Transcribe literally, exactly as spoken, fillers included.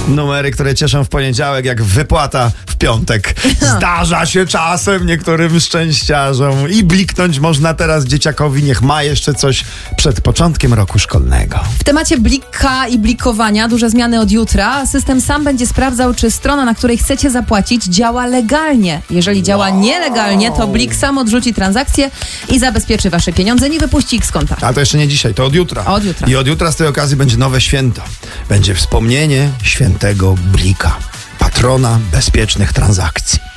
Numery, które cieszą w poniedziałek, jak wypłata w piątek. Zdarza się czasem niektórym szczęściarzom i bliknąć można teraz dzieciakowi, niech ma jeszcze coś przed początkiem roku szkolnego. W temacie blika i blikowania duże zmiany od jutra. System sam będzie sprawdzał, czy strona, na której chcecie zapłacić, działa legalnie. Jeżeli działa nielegalnie, to Blik sam odrzuci transakcję i zabezpieczy wasze pieniądze, nie wypuści ich z konta. Ale to jeszcze nie dzisiaj, to od jutra. Od jutra. I od jutra z tej okazji będzie nowe święto. Będzie wspomnienie świętego Blika, patrona bezpiecznych transakcji.